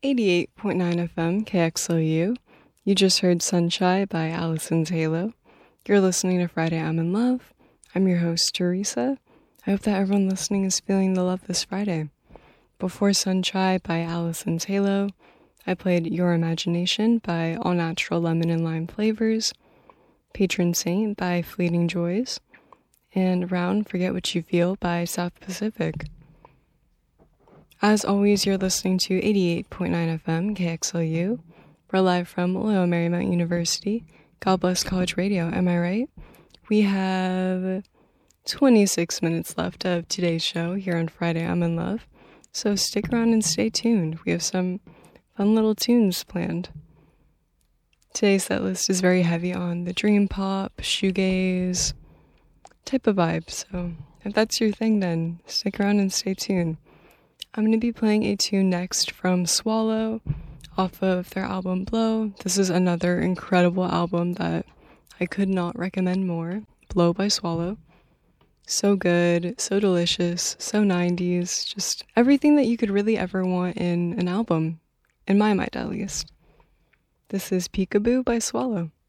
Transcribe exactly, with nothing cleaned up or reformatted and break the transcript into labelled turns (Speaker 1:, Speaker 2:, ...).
Speaker 1: eighty-eight point nine F M K X L U. You just heard Sunshine by Alison's Halo. You're listening to Friday I'm in Love. I'm your host, Teresa. I hope that everyone listening is feeling the love this Friday. Before Sunshine by Alison's Halo, I played Your Imagination by All Natural Lemon and Lime Flavors, Patron Saint by Fleeting Joys, and Round Forget What You Feel by South Pacific. As always, you're listening to eighty-eight point nine F M K X L U. We're live from Loyola Marymount University. God bless college radio, am I right? We have twenty-six minutes left of today's show here on Friday I'm in Love. So stick around and stay tuned. We have some fun little tunes planned. Today's set list is very heavy on the dream pop, shoegaze type of vibe. So if that's your thing, then stick around and stay tuned. I'm going to be playing a tune next from Swallow off of their album Blow. This is another incredible album that I could not recommend more. Blow by Swallow. So good, so delicious, so nineties, just everything that you could really ever want in an album, in my mind at least. This is Peekaboo by Swallow.